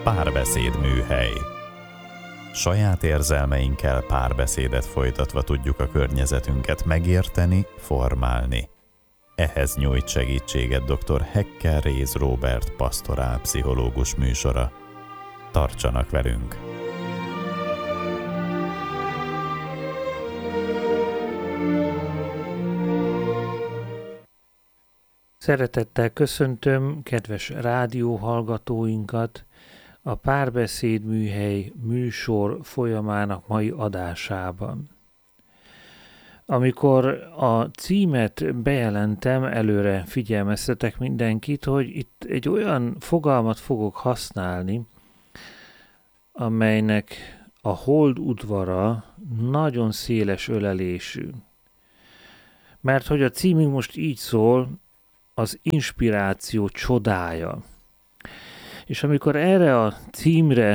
Párbeszéd műhely. Saját érzelmeinkkel párbeszédet folytatva tudjuk a környezetünket megérteni, formálni. Ehhez nyújt segítséget dr. Hekker Réz Róbert pastorálpszichológus műsora. Tartsanak velünk! Szeretettel köszöntöm kedves rádióhallgatóinkat a Párbeszéd műhely műsor folyamának mai adásában. Amikor a címet bejelentem, előre figyelmeztetek mindenkit, hogy itt egy olyan fogalmat fogok használni, amelynek a hold udvara nagyon széles ölelésű. Mert hogy a címünk most így szól, az inspiráció csodája. És amikor erre a címre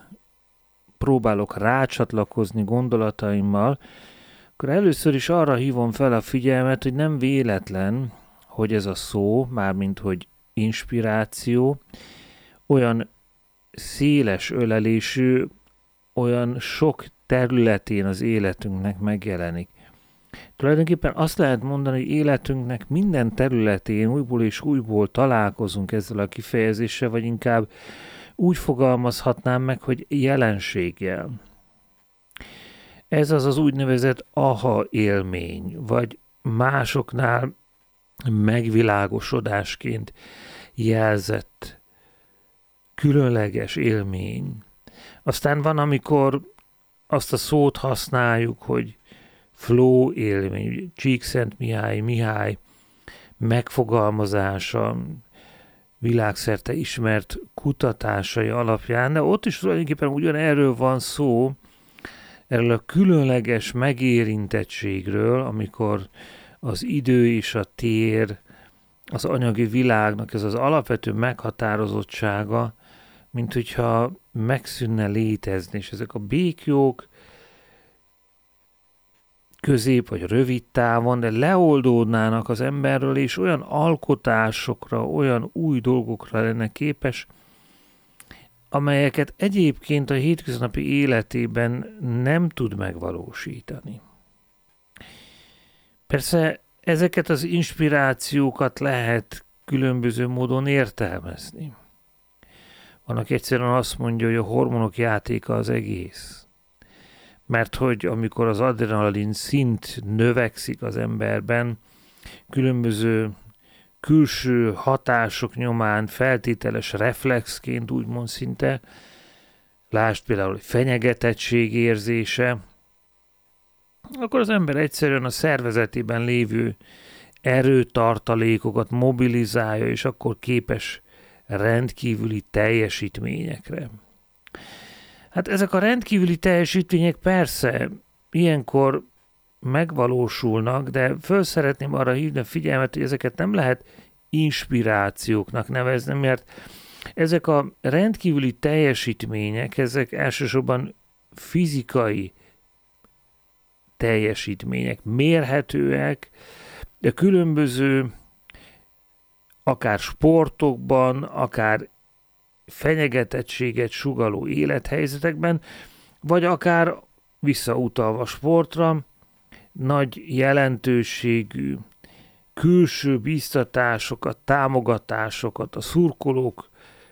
próbálok rácsatlakozni gondolataimmal, akkor először is arra hívom fel a figyelmet, hogy nem véletlen, hogy ez a szó, mármint hogy inspiráció, olyan széles ölelésű, olyan sok területén az életünknek megjelenik. Tulajdonképpen azt lehet mondani, hogy életünknek minden területén újból és újból találkozunk ezzel a kifejezéssel, vagy inkább úgy fogalmazhatnám meg, hogy jelenséggel. Ez az az úgynevezett aha élmény, vagy másoknál megvilágosodásként jelzett különleges élmény. Aztán van, amikor azt a szót használjuk, hogy flow élmény, Csíkszentmihalyi megfogalmazása, világszerte ismert kutatásai alapján, de ott is tulajdonképpen ugyanerről van szó, erről a különleges megérintettségről, amikor az idő és a tér, az anyagi világnak ez az alapvető meghatározottsága, mint hogyha megszűnne létezni, és ezek a békjók közép vagy rövid távon, de leoldódnának az emberről, és olyan alkotásokra, olyan új dolgokra lenne képes, amelyeket egyébként a hétköznapi életében nem tud megvalósítani. Persze ezeket az inspirációkat lehet különböző módon értelmezni. Vannak egyszerűen azt mondja, hogy a hormonok játéka az egész. Mert hogy amikor az adrenalin szint növekszik az emberben, különböző külső hatások nyomán feltételes reflexként úgymond szinte, lásd például fenyegetettség érzése, akkor az ember egyszerűen a szervezetében lévő erőtartalékokat mobilizálja, és akkor képes rendkívüli teljesítményekre. Hát ezek a rendkívüli teljesítmények persze ilyenkor megvalósulnak, de föl szeretném arra hívni a figyelmet, hogy ezeket nem lehet inspirációknak nevezni, mert ezek a rendkívüli teljesítmények, ezek elsősorban fizikai teljesítmények, mérhetőek, de különböző akár sportokban, akár fenyegetettséget sugalló élethelyzetekben, vagy akár visszautalva sportra, nagy jelentőségű külső bíztatásokat, támogatásokat, a szurkolók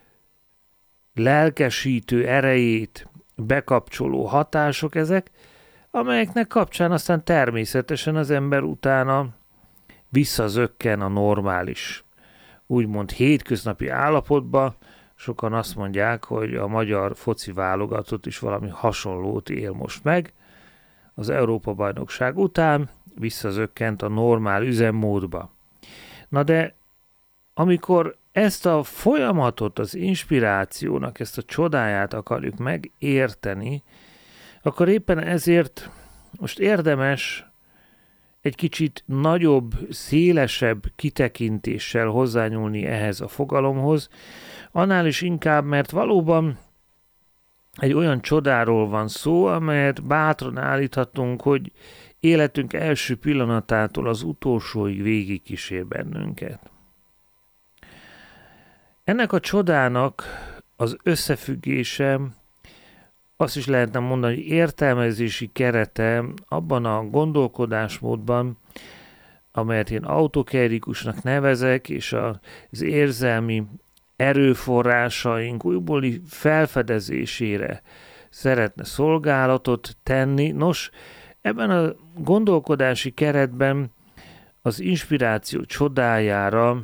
lelkesítő erejét bekapcsoló hatások ezek, amelyeknek kapcsán aztán természetesen az ember utána visszazökken a normális, úgymond hétköznapi állapotba. Sokan azt mondják, hogy a magyar foci válogatott is valami hasonlót él most meg. Az Európa-bajnokság után visszazökkent a normál üzemmódba. Na de amikor ezt a folyamatot, az inspirációnak, ezt a csodáját akarjuk megérteni, akkor éppen ezért most érdemes egy kicsit nagyobb, szélesebb kitekintéssel hozzányúlni ehhez a fogalomhoz, annál is inkább, mert valóban egy olyan csodáról van szó, amelyet bátran állíthatunk, hogy életünk első pillanatától az utolsóig végig kísér bennünket. Ennek a csodának az összefüggése, azt is lehetne mondani, hogy értelmezési kerete abban a gondolkodásmódban, amelyet én autokerikusnak nevezek, és az érzelmi erőforrásaink újbóli felfedezésére szeretne szolgálatot tenni. Nos, ebben a gondolkodási keretben az inspiráció csodájára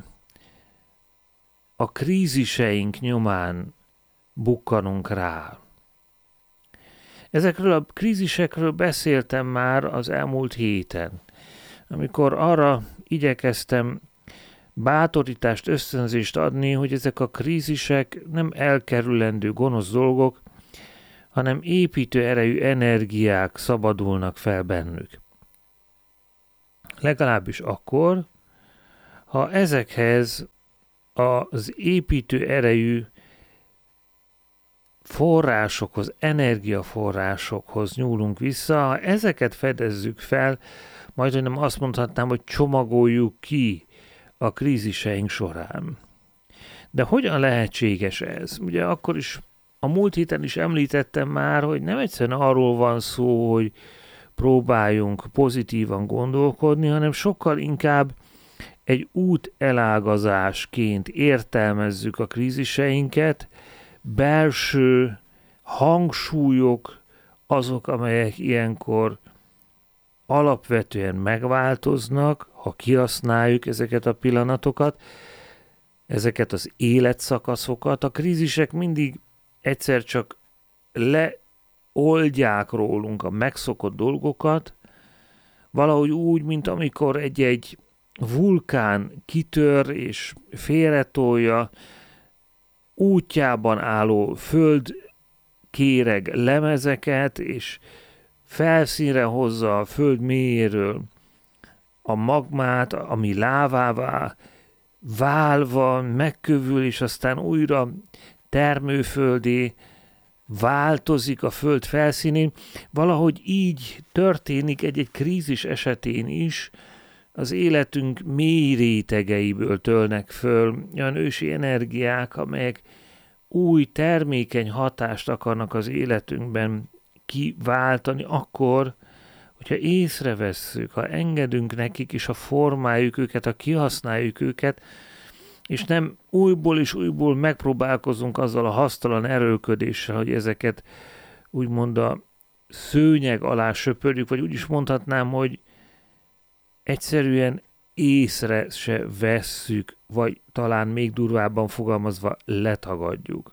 a kríziseink nyomán bukkanunk rá. Ezekről a krízisekről beszéltem már az elmúlt héten, amikor arra igyekeztem bátorítást, ösztönzést adni, hogy ezek a krízisek nem elkerülendő gonosz dolgok, hanem építő erejű energiák szabadulnak fel bennük. Legalábbis akkor, ha ezekhez az építő erejű forrásokhoz, energiaforrásokhoz nyúlunk vissza, ha ezeket fedezzük fel, majd nem azt mondhatnám, hogy csomagoljuk ki a kríziseink során. De hogyan lehetséges ez? Ugye akkor is, a múlt héten is említettem már, hogy nem egyszerűen arról van szó, hogy próbáljunk pozitívan gondolkodni, hanem sokkal inkább egy út elágazásként értelmezzük a kríziseinket, belső hangsúlyok azok, amelyek ilyenkor alapvetően megváltoznak, ha kihasználjuk ezeket a pillanatokat, ezeket az életszakaszokat. A krízisek mindig egyszer csak leoldják rólunk a megszokott dolgokat, valahogy úgy, mint amikor egy vulkán kitör és félretolja útjában álló földkéreg lemezeket, és felszínre hozza a föld mélyéről a magmát, ami lávává válva megkövül, és aztán újra termőföldé változik a föld felszínén. Valahogy így történik egy krízis esetén is, az életünk mély rétegeiből tölnek föl olyan ősi energiák, amelyek új termékeny hatást akarnak az életünkben kiváltani akkor, hogyha észrevesszük, ha engedünk nekik, és ha formáljuk őket, ha kihasználjuk őket, és nem újból és újból megpróbálkozunk azzal a hasztalan erőlködéssel, hogy ezeket úgymond a szőnyeg alá söpörjük, vagy úgy is mondhatnám, hogy egyszerűen észre se vesszük, vagy talán még durvábban fogalmazva letagadjuk.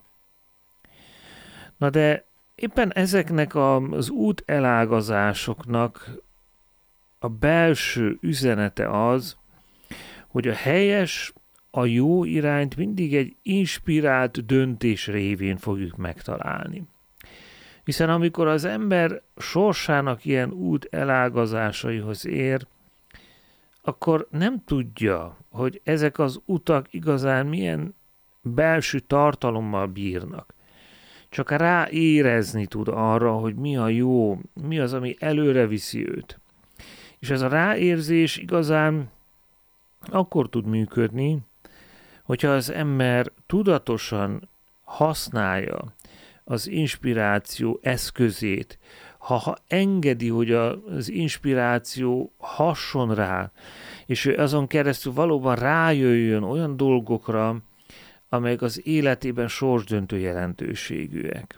Na de éppen ezeknek az út elágazásoknak a belső üzenete az, hogy a helyes, a jó irányt mindig egy inspirált döntés révén fogjuk megtalálni. Hiszen amikor az ember sorsának ilyen út elágazásaihoz ér, akkor nem tudja, hogy ezek az utak igazán milyen belső tartalommal bírnak. Csak ráérezni tud arra, hogy mi a jó, mi az, ami előre viszi őt. És ez a ráérzés igazán akkor tud működni, hogyha az ember tudatosan használja az inspiráció eszközét, ha engedi, hogy az inspiráció hasson rá, és ő azon keresztül valóban rájöjjön olyan dolgokra, amelyek az életében sorsdöntő jelentőségűek.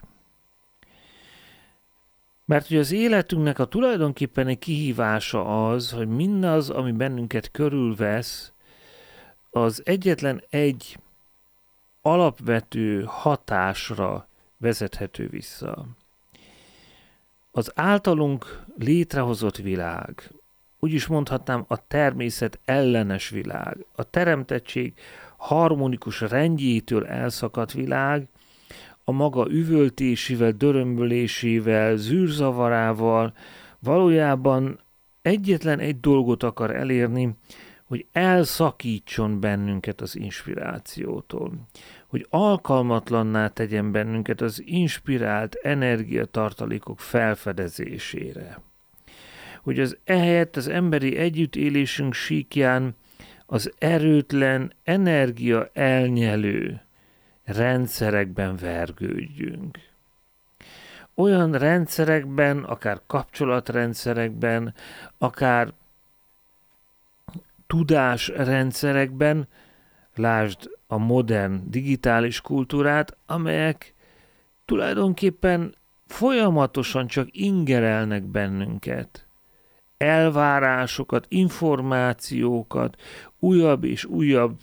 Mert hogy az életünknek a tulajdonképpen egy kihívása az, hogy mindaz, ami bennünket körülvesz, az egyetlen egy alapvető hatásra vezethető vissza. Az általunk létrehozott világ, úgy is mondhatnám a természet ellenes világ, a teremtettség harmonikus rendjétől elszakadt világ, a maga üvöltésével, dörömbölésével, zűrzavarával valójában egyetlen egy dolgot akar elérni, hogy elszakítson bennünket az inspirációtól, hogy alkalmatlanná tegyen bennünket az inspirált energiatartalékok felfedezésére. Hogy az ehelyett az emberi együttélésünk síkján az erőtlen, energia elnyelő rendszerekben vergődjünk. Olyan rendszerekben, akár kapcsolatrendszerekben, akár tudásrendszerekben, lásd a modern digitális kultúrát, amelyek tulajdonképpen folyamatosan csak ingerelnek bennünket. Elvárásokat, információkat, újabb és újabb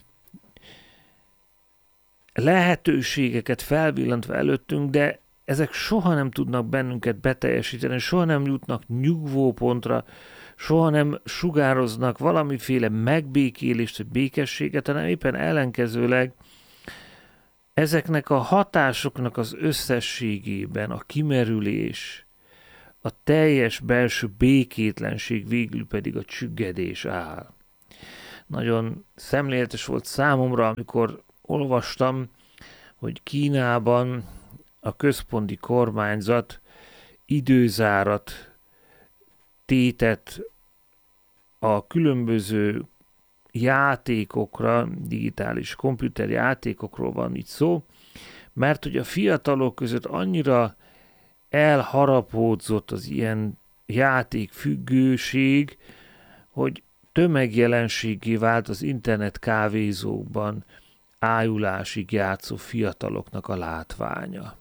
lehetőségeket felvillantva előttünk, de ezek soha nem tudnak bennünket beteljesíteni, soha nem jutnak nyugvópontra, soha nem sugároznak valamiféle megbékélést vagy békességet, hanem éppen ellenkezőleg ezeknek a hatásoknak az összességében a kimerülés, a teljes belső békétlenség, végül pedig a csüggedés áll. Nagyon szemléletes volt számomra, amikor olvastam, hogy Kínában a központi kormányzat időzárat tétett a különböző játékokra, digitális komputerjátékokról van itt szó, mert hogy a fiatalok között annyira elharapódzott az ilyen játékfüggőség, hogy tömegjelenséggé vált az internet kávézókban ájulásig játszó fiataloknak a látványa.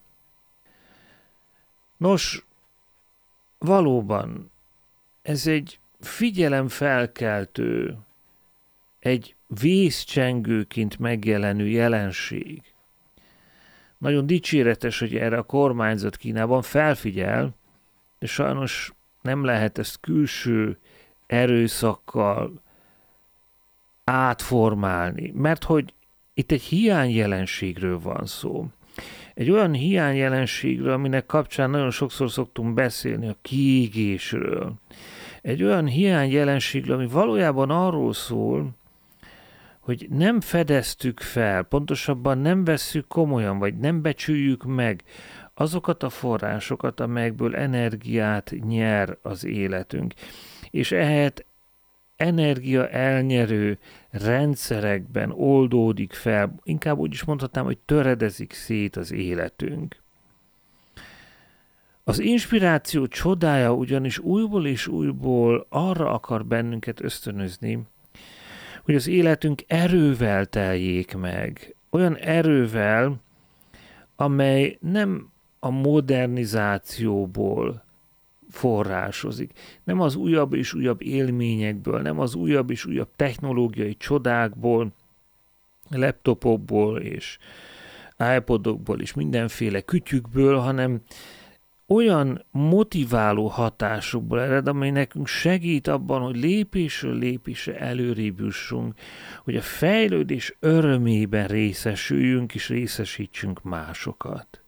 Nos, valóban ez egy figyelemfelkeltő, egy vészcsengőként megjelenő jelenség. Nagyon dicséretes, hogy erre a kormányzat Kínában felfigyel, de sajnos nem lehet ezt külső erőszakkal átformálni, mert hogy itt egy hiányjelenségről van szó. Egy olyan hiányjelenségről, aminek kapcsán nagyon sokszor szoktunk beszélni, a kiégésről. Egy olyan hiányjelenségről, ami valójában arról szól, hogy nem fedeztük fel, pontosabban nem vesszük komolyan, vagy nem becsüljük meg azokat a forrásokat, amelyekből energiát nyer az életünk. És ehhez energia elnyerő rendszerekben oldódik fel, inkább úgy is mondhatnám, hogy töredezik szét az életünk. Az inspiráció csodája ugyanis újból és újból arra akar bennünket ösztönözni, hogy az életünk erővel teljék meg. Olyan erővel, amely nem a modernizációból forrásozik. Nem az újabb és újabb élményekből, nem az újabb és újabb technológiai csodákból, laptopokból és iPodokból és mindenféle kütyükből, hanem olyan motiváló hatásokból ered, amely nekünk segít abban, hogy lépésről lépésre előrébb jussunk, hogy a fejlődés örömében részesüljünk és részesítsünk másokat.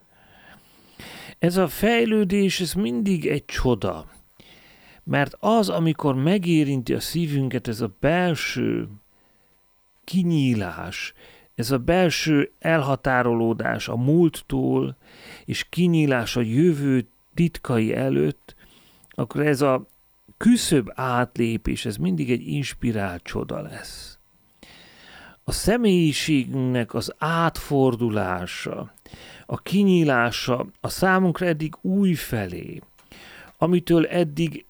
Ez a fejlődés, ez mindig egy csoda, mert az, amikor megérinti a szívünket, ez a belső kinyílás, ez a belső elhatárolódás a múlttól, és kinyílás a jövő titkai előtt, akkor ez a küszöb átlépés, ez mindig egy inspirált csoda lesz. A személyiségünknek az átfordulása, a kinyílása a számunkra eddig új felé, amitől eddig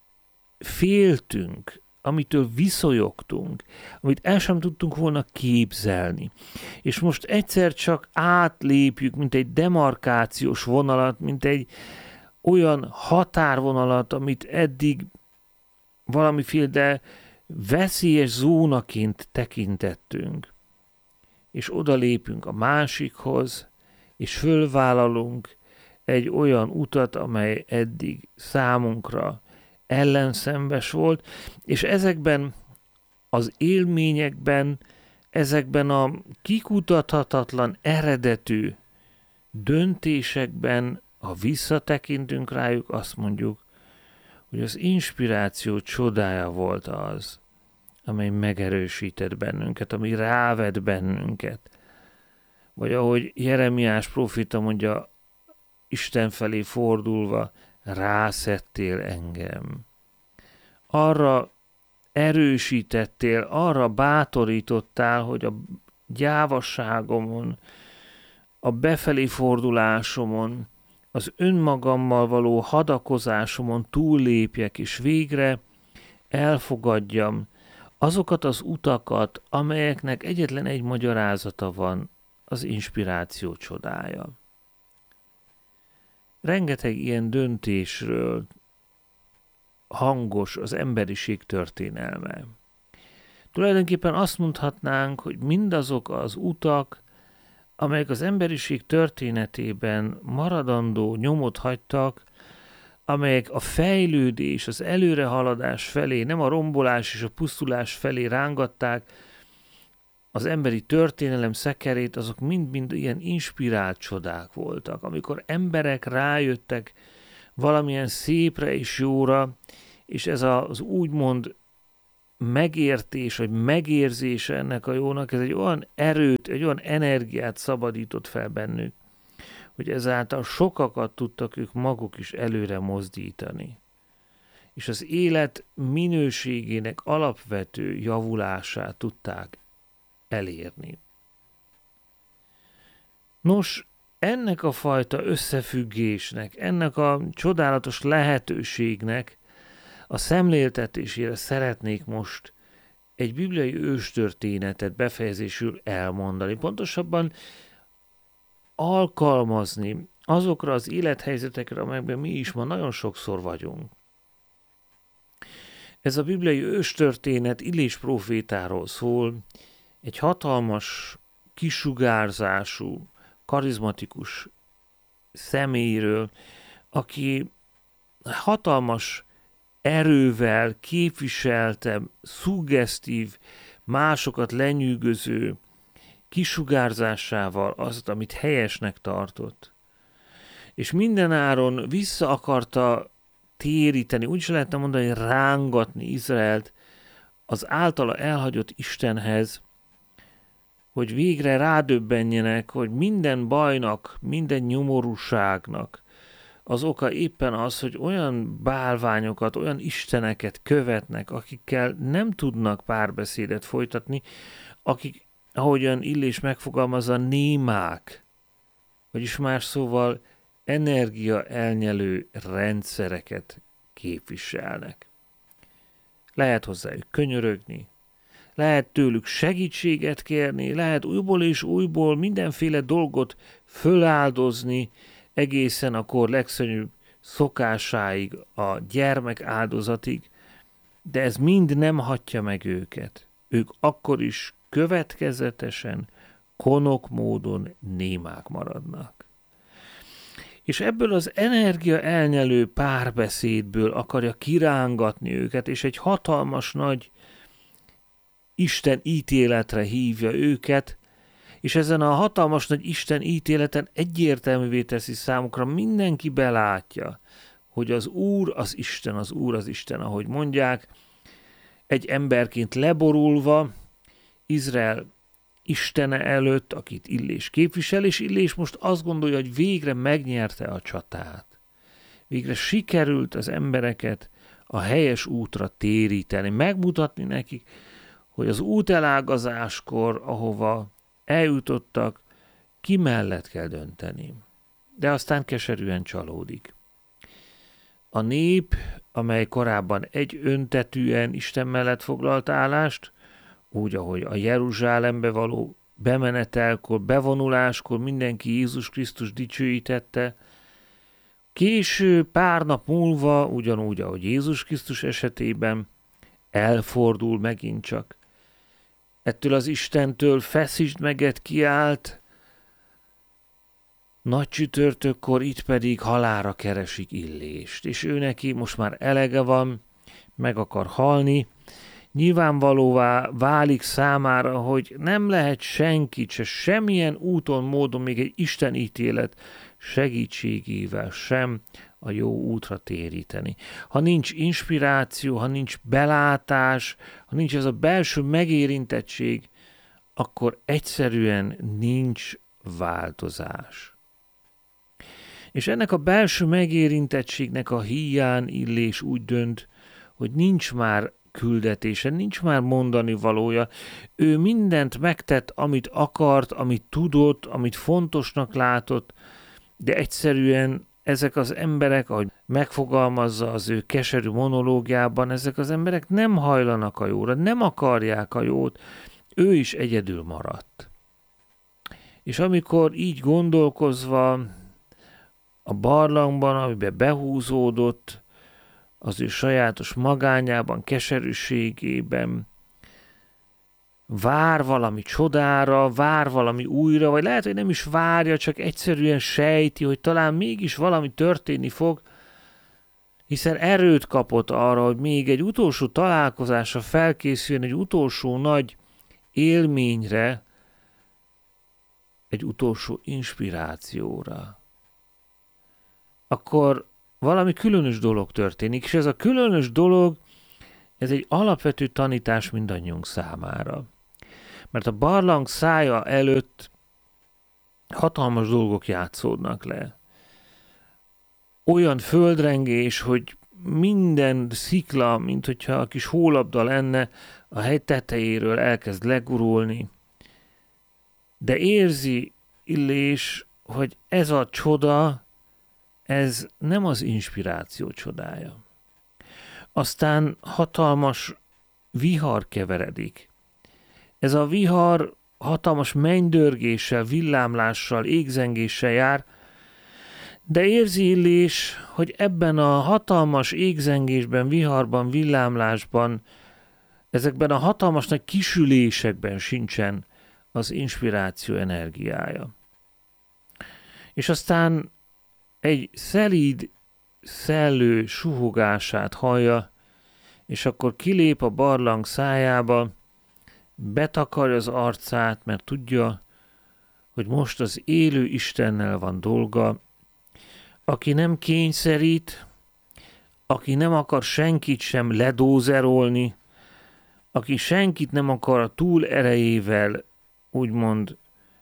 féltünk, amitől viszonyogtunk, amit el sem tudtunk volna képzelni. És most egyszer csak átlépjük, mint egy demarkációs vonalat, mint egy olyan határvonalat, amit eddig valamiféle veszélyes zónaként tekintettünk. És oda lépünk a másikhoz, és fölvállalunk egy olyan utat, amely eddig számunkra ellenszenves volt, és ezekben az élményekben, ezekben a kikutathatatlan eredetű döntésekben, ha visszatekintünk rájuk, azt mondjuk, hogy az inspiráció csodája volt az, amely megerősített bennünket, ami ráved bennünket. Vagy ahogy Jeremiás profita mondja, Isten felé fordulva, rászettél engem. Arra erősítettél, arra bátorítottál, hogy a gyávasságomon, a befelé fordulásomon, az önmagammal való hadakozásomon túllépjek, és végre elfogadjam azokat az utakat, amelyeknek egyetlen egy magyarázata van, az inspiráció csodája. Rengeteg ilyen döntésről hangos az emberiség történelme. Tulajdonképpen azt mondhatnánk, hogy mindazok az utak, amelyek az emberiség történetében maradandó nyomot hagytak, amelyek a fejlődés, az előrehaladás felé, nem a rombolás és a pusztulás felé rángatták az emberi történelem szekerét, azok mind-mind ilyen inspirált csodák voltak. Amikor emberek rájöttek valamilyen szépre és jóra, és ez az úgymond megértés, vagy megérzése ennek a jónak, ez egy olyan erőt, egy olyan energiát szabadított fel bennük, hogy ezáltal sokakat tudtak ők maguk is előre mozdítani. És az élet minőségének alapvető javulását tudták elérni. Nos, ennek a fajta összefüggésnek, ennek a csodálatos lehetőségnek a szemléltetésére szeretnék most egy bibliai őstörténetet befejezésül elmondani. Pontosabban alkalmazni azokra az élethelyzetekre, amelyekben mi is ma nagyon sokszor vagyunk. Ez a bibliai őstörténet Illés prófétáról szól, egy hatalmas, kisugárzású, karizmatikus személyről, aki hatalmas erővel képviselte, szuggesztív, másokat lenyűgöző kisugárzásával azt, amit helyesnek tartott. És mindenáron vissza akarta téríteni, úgy is lehetne mondani, rángatni Izraelt az általa elhagyott Istenhez, hogy végre rádöbbenjenek, hogy minden bajnak, minden nyomorúságnak az oka éppen az, hogy olyan bálványokat, olyan isteneket követnek, akikkel nem tudnak párbeszédet folytatni, akik, ahogyan Illés megfogalmazza, némák, vagyis más szóval energia elnyelő rendszereket képviselnek. Lehet hozzájuk könyörögni, lehet tőlük segítséget kérni, lehet újból és újból mindenféle dolgot föláldozni, egészen a kor legszörnyűbb szokásáig, a gyermek áldozatig, de ez mind nem hatja meg őket. Ők akkor is következetesen, konok módon némák maradnak. És ebből az energia elnyelő párbeszédből akarja kirángatni őket, és egy hatalmas nagy Isten ítéletre hívja őket, és ezen a hatalmas nagy Isten ítéleten egyértelművé teszi számukra, mindenki belátja, hogy az Úr az Isten, az Úr az Isten, ahogy mondják, egy emberként leborulva Izrael Istene előtt, akit Illés képvisel, és Illés most azt gondolja, hogy végre megnyerte a csatát. Végre sikerült az embereket a helyes útra téríteni, megmutatni nekik, hogy az útelágazáskor, ahova eljutottak, ki mellett kell dönteni. De aztán keserűen csalódik. A nép, amely korábban egy öntetűen Isten mellett foglalt állást, úgy, ahogy a Jeruzsálembe való bemenetelkor, bevonuláskor mindenki Jézus Krisztus dicsőítette, késő pár nap múlva, ugyanúgy, ahogy Jézus Krisztus esetében, elfordul megint csak. Ettől az Istentől feszítsd meget kiált, nagy csütörtökkor itt pedig halálra keresik Illést, és ő neki most már elege van, meg akar halni. Nyilvánvalóvá válik számára, hogy nem lehet senkit se semmilyen úton, módon, még egy Isten ítélet segítségével sem a jó útra téríteni. Ha nincs inspiráció, ha nincs belátás, ha nincs ez a belső megérintettség, akkor egyszerűen nincs változás. És ennek a belső megérintettségnek a híján Illés úgy dönt, hogy nincs már küldetése, nincs már mondani valója. Ő mindent megtett, amit akart, amit tudott, amit fontosnak látott, de egyszerűen ezek az emberek, ahogy megfogalmazza az ő keserű monológiában, ezek az emberek nem hajlanak a jóra, nem akarják a jót, ő is egyedül maradt. És amikor így gondolkozva a barlangban, amiben behúzódott, az ő sajátos magányában, keserűségében, vár valami csodára, vár valami újra, vagy lehet, hogy nem is várja, csak egyszerűen sejti, hogy talán mégis valami történni fog, hiszen erőt kapott arra, hogy még egy utolsó találkozásra felkészüljön, egy utolsó nagy élményre, egy utolsó inspirációra. Akkor valami különös dolog történik, és ez a különös dolog, ez egy alapvető tanítás mindannyiunk számára. Mert a barlang szája előtt hatalmas dolgok játszódnak le. Olyan földrengés, hogy minden szikla, mint hogyha a kis hólabda lenne, a hegy tetejéről elkezd legurulni. De érzi Illés, hogy ez a csoda, ez nem az inspiráció csodája. Aztán hatalmas vihar keveredik. Ez a vihar hatalmas mennydörgéssel, villámlással, égzengéssel jár, de érzi Illés, hogy ebben a hatalmas égzengésben, viharban, villámlásban, ezekben a hatalmas nagy kisülésekben sincsen az inspiráció energiája. És aztán egy szelíd szellő suhogását hallja, és akkor kilép a barlang szájába, betakarja az arcát, mert tudja, hogy most az élő Istennel van dolga, aki nem kényszerít, aki nem akar senkit sem ledózerolni, aki senkit nem akar a túl erejével úgymond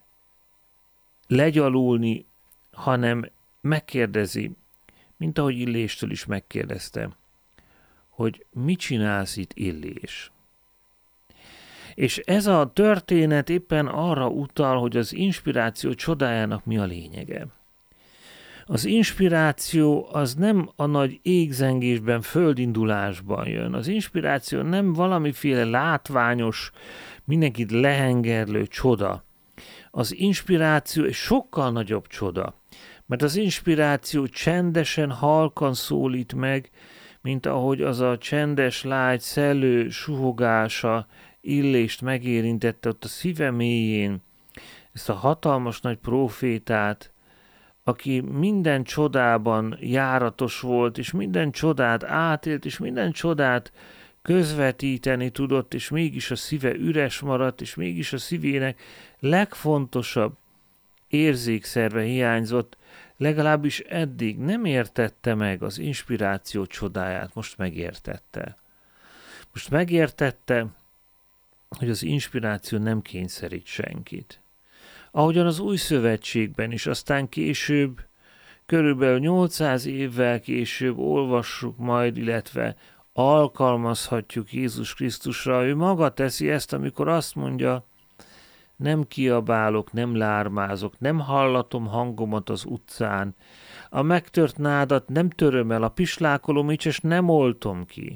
legyalulni, hanem megkérdezi, mint ahogy Illéstől is megkérdezte, hogy mit csinálsz itt, Illés? És ez a történet éppen arra utal, hogy az inspiráció csodájának mi a lényege. Az inspiráció az nem a nagy égzengésben, földindulásban jön. Az inspiráció nem valamiféle látványos, mindenkit lehengerlő csoda. Az inspiráció egy sokkal nagyobb csoda, mert az inspiráció csendesen, halkan szólít meg, mint ahogy az a csendes, lágy, szellő suhogása Illést megérintette ott a szíve mélyén, ezt a hatalmas nagy prófétát, aki minden csodában járatos volt, és minden csodát átélt, és minden csodát közvetíteni tudott, és mégis a szíve üres maradt, és mégis a szívének legfontosabb érzékszerve hiányzott, legalábbis eddig nem értette meg az inspiráció csodáját, most megértette. Most megértette, hogy az inspiráció nem kényszerít senkit. Ahogyan az Új Szövetségben is, aztán később, körülbelül 800 évvel később olvassuk majd, illetve alkalmazhatjuk Jézus Krisztusra. Ő maga teszi ezt, amikor azt mondja, nem kiabálok, nem lármázok, nem hallatom hangomat az utcán, a megtört nádat nem töröm el, a pislákoló micses nem oltom ki.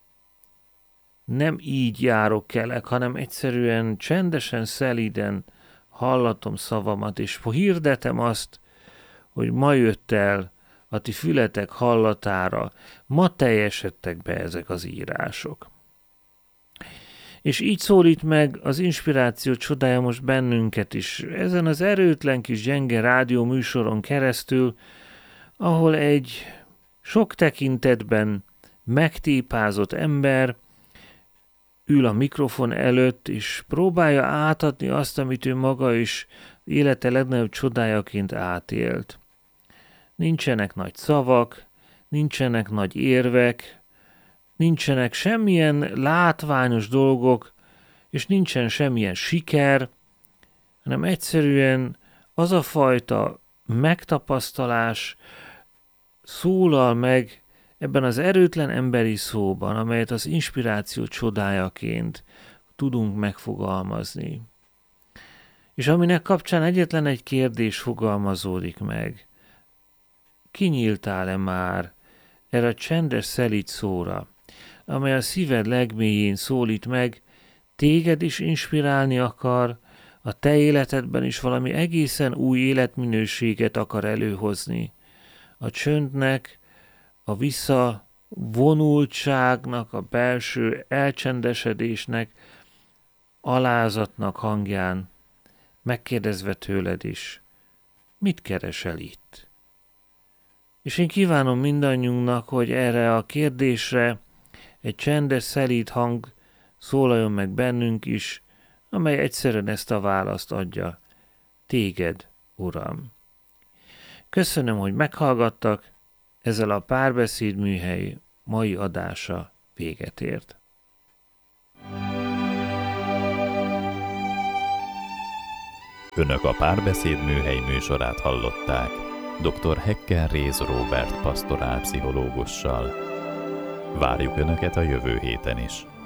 Nem így járok kelek, hanem egyszerűen csendesen, szelíden hallatom szavamat, és hirdetem azt, hogy ma jött el a ti fületek hallatára, ma teljesedtek be ezek az írások. És így szólít meg az inspiráció csodája most bennünket is, ezen az erőtlen kis gyenge rádió műsoron keresztül, ahol egy sok tekintetben megtépázott ember ül a mikrofon előtt, és próbálja átadni azt, amit ő maga is élete legnagyobb csodájaként átélt. Nincsenek nagy szavak, nincsenek nagy érvek, nincsenek semmilyen látványos dolgok, és nincsen semmilyen siker, hanem egyszerűen az a fajta megtapasztalás szólal meg ebben az erőtlen emberi szóban, amelyet az inspiráció csodájaként tudunk megfogalmazni, és aminek kapcsán egyetlen egy kérdés fogalmazódik meg. Kinyíltál-e már erre a csendes szelíd szóra, amely a szíved legmélyén szólít meg, téged is inspirálni akar, a te életedben is valami egészen új életminőséget akar előhozni. A csöndnek, a visszavonultságnak, a belső elcsendesedésnek, alázatnak hangján, megkérdezve tőled is, mit keresel itt? És én kívánom mindannyiunknak, hogy erre a kérdésre egy csendes, szelíd hang szólaljon meg bennünk is, amely egyszerűen ezt a választ adja. Téged, Uram. Köszönöm, hogy meghallgattak, ezzel a Párbeszéd Műhely mai adása véget ért. Önök a Párbeszéd Műhely műsorát hallották dr. Hekker Réz Róbert pastorálpszichológussal. Várjuk Önöket a jövő héten is.